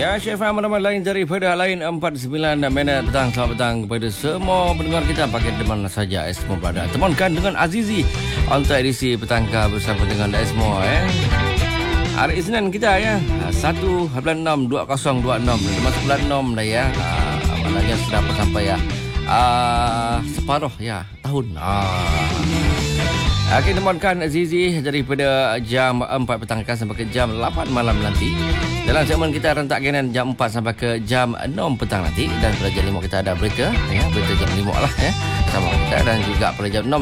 Ya, Chef Ahmad lain daripada lain 49 minit petang. Selamat petang kepada semua pendengar kita pakai di mana saja semua berada. Temankan dengan Azizi untuk edisi petangkah bersama dengan semua hari Isnin kita ya 1 bulan 6 2026 masuk bulan 6 dah ya. Maknanya sudah sampai ya separuh ya tahun. Kita temankan Azizi daripada jam 4 petang sampai ke jam 8 malam nanti. Dalam segmen kita rentak genan jam 4 sampai ke jam 6 petang nanti. Dan pada jam 5 kita ada berita. Ya, berita jam 5 lah ya. Sama kita. Dan juga pada jam 6